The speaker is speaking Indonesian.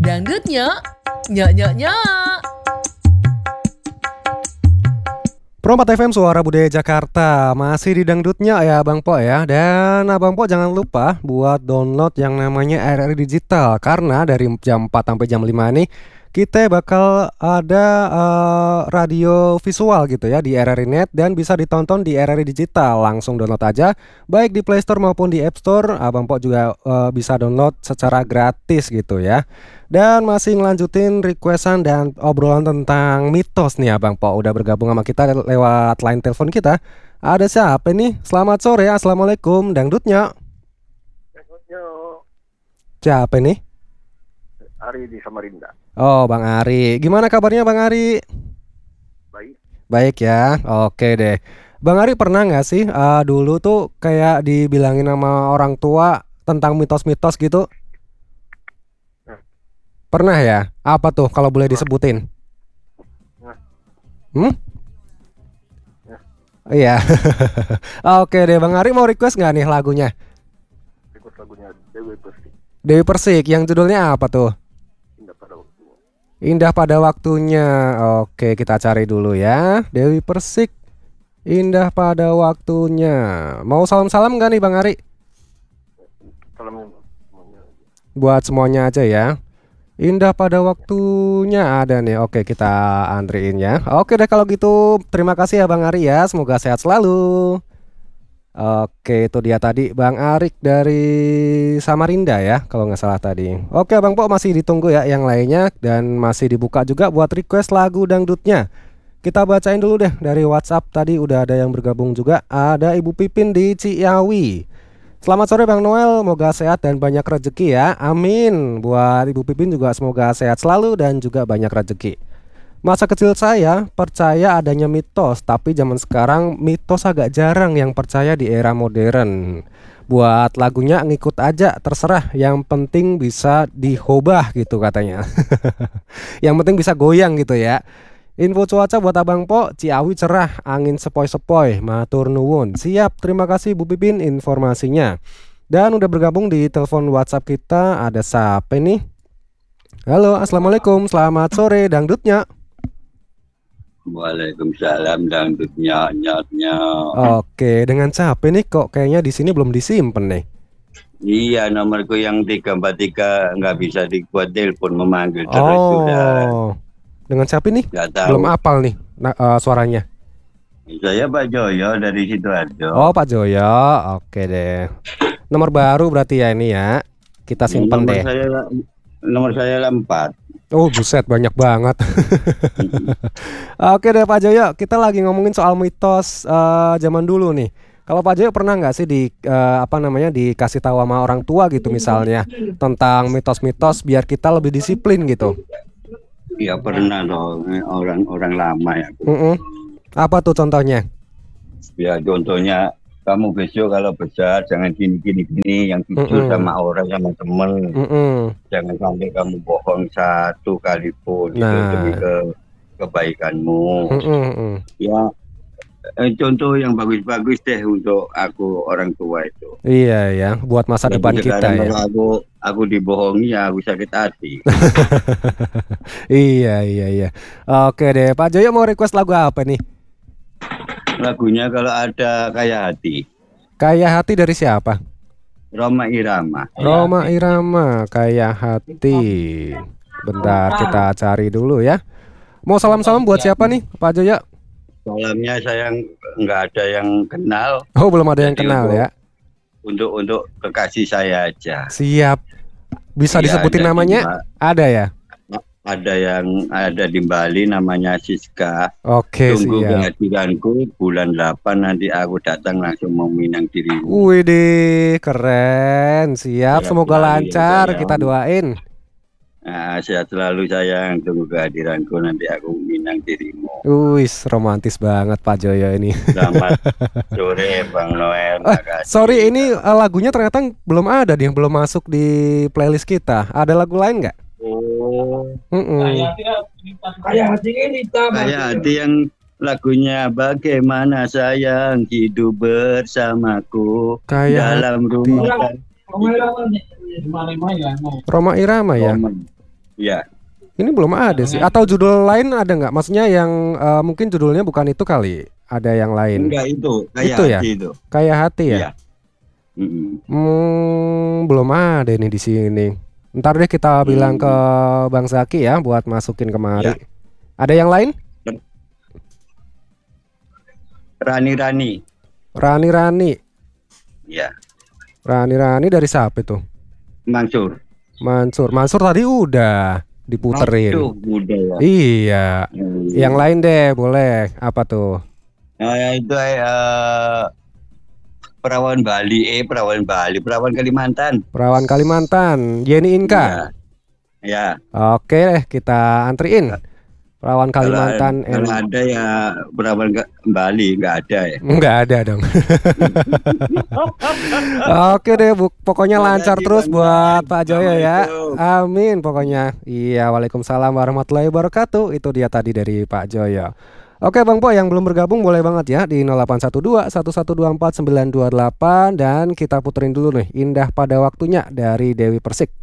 Dangdutnya, nyok nyok nyok. Pro 4 FM Suara Budaya Jakarta. Masih di dangdutnya ya Bang Po ya. Dan Abang Po jangan lupa buat download yang namanya RRI Digital. Karena dari jam 4 sampai jam 5 nih kita bakal ada radio visual gitu ya di RRI Net. Dan bisa ditonton di RRI Digital. Langsung download aja baik di Play Store maupun di App Store. Abang Po juga bisa download secara gratis gitu ya. Dan masih ngelanjutin requestan dan obrolan tentang mitos nih Abang Po. Udah bergabung sama kita lewat line telepon kita. Ada siapa nih? Selamat sore, assalamualaikum. Dangdutnya. Siapa nih? Ari di Samarinda. Oh Bang Ari. Gimana kabarnya Bang Ari? Baik. Baik ya, oke deh. Bang Ari pernah nggak sih dulu tuh kayak dibilangin sama orang tua tentang mitos-mitos gitu? Pernah ya? Apa tuh kalau boleh disebutin? Iya. Oke deh, Bang Ari mau request nggak nih lagunya? Ikut lagunya Dewi Persik. Dewi Persik, yang judulnya apa tuh? Indah pada waktunya. Indah pada waktunya. Oke, kita cari dulu ya. Dewi Persik, Indah pada waktunya. Mau salam-salam nggak nih Bang Ari? Salamnya semuanya. Buat semuanya aja ya. Indah pada waktunya ada nih. Oke, kita antriin ya. Oke deh kalau gitu. Terima kasih ya Bang Ari ya. Semoga sehat selalu. Oke, itu dia tadi Bang Arik dari Samarinda ya, kalau nggak salah tadi. Oke, Bang Po masih ditunggu ya yang lainnya dan masih dibuka juga buat request lagu dangdutnya. Kita bacain dulu deh dari WhatsApp tadi udah ada yang bergabung juga. Ada Ibu Pipin di Ciawi. Selamat sore Bang Noel, semoga sehat dan banyak rezeki ya. Amin. Buat Ibu Pipin juga semoga sehat selalu dan juga banyak rezeki. Masa kecil saya percaya adanya mitos, tapi zaman sekarang mitos agak jarang yang percaya di era modern. Buat lagunya ngikut aja, terserah. Yang penting bisa dihobah gitu katanya. Yang penting bisa goyang gitu ya. Info cuaca buat Abang Po, Ciawi cerah, angin sepoi-sepoi, matur nuwun. Siap, terima kasih Bu Pipin informasinya. Dan udah bergabung di telepon WhatsApp kita, ada siapa nih? Halo, assalamualaikum, selamat sore, dangdutnya. Waalaikumsalam dangdutnya nyotnya. Oke, dengan siapa nih kok kayaknya di sini belum disimpan nih? Iya, nomorku yang 343 nggak bisa dibuat telepon memanggil terus sudah. Dengan siapa nih? Nggak tahu. Belum apal nih suaranya. Saya Pak Joyo dari Sidoarjo. Oh Pak Joyo, oke deh. Nomor baru berarti ya ini ya. Kita simpan deh. Nomor saya 4. Oh buset banyak banget. Oke deh Pak Joyo, kita lagi ngomongin soal mitos zaman dulu nih. Kalau Pak Joyo pernah nggak sih dikasih tahu sama orang tua gitu misalnya tentang mitos-mitos biar kita lebih disiplin gitu? Iya pernah dong, orang-orang lama ya. Apa tuh contohnya? Ya contohnya kamu besok kalau besar jangan gini yang jujur sama orang sama temen. Jangan sampai kamu bohong satu kali pun itu demi kebaikanmu. Ya contoh yang bagus-bagus deh untuk aku orang tua itu. Iya ya, buat masa depan kita ya. Kalau aku dibohongi ya aku sakit hati. Iya. Oke deh, Pak Joyo mau request lagu apa nih? Lagunya kalau ada Kayak Hati. Kayak Hati dari siapa? Rhoma Irama. Rhoma Irama, Kayak Hati. Bentar kita cari dulu ya. Mau salam-salam buat siapa nih, Pak Joyo? Salamnya saya nggak ada yang kenal. Oh belum ada yang kenal ya. Untuk kekasih saya aja. Siap. Bisa disebutin namanya? Ada ya? Ada yang ada di Bali namanya Siska. Oke, tunggu siap. kehadiranku bulan 8 nanti aku datang langsung meminang dirimu. Widih, keren. Siap, semoga lancar sayang. kita doain. Nah, sehat selalu sayang, tunggu kehadiranku nanti aku meminang dirimu. Wis, romantis banget Pak Joyo ini. Selamat sore Bang Noel. Sorry, ini lagunya ternyata belum ada nih, belum masuk di playlist kita. Ada lagu lain nggak? Kayak hati yang lagunya bagaimana sayang hidup bersamaku dalam rumah. Rhoma Irama ya. Ya. Ini belum ada sih. Atau judul lain ada nggak? Maksudnya yang mungkin judulnya bukan itu kali. Ada yang lain. Enggak itu, kayak Itu ya? hati itu. Kayak hati ya? Iya. Belum ada nih di sini. Ntar deh kita bilang ke Bang Zaki ya buat masukin kemari. Ya. Ada yang lain? Rani. Rani. Ya. Rani dari siapa itu? Mansur. Mansur tadi udah diputerin. Aduh, udah ya. Iya. Yang lain deh boleh. Apa tuh? Itu Perawan Kalimantan. Perawan Kalimantan, Yeni Inka. Ya. Oke deh, kita antriin. Perawan Kalimantan. Kalau ada ya Perawan Bali, nggak ada ya. Nggak ada dong. Oke deh, pokoknya lancar terus buat Pak Joyo ya. Amin pokoknya. Iya, waalaikumsalam warahmatullahi wabarakatuh. Itu dia tadi dari Pak Joyo. Oke Bang Po yang belum bergabung boleh banget ya di 0812 1124 928 dan kita puterin dulu nih Indah Pada Waktunya dari Dewi Persik.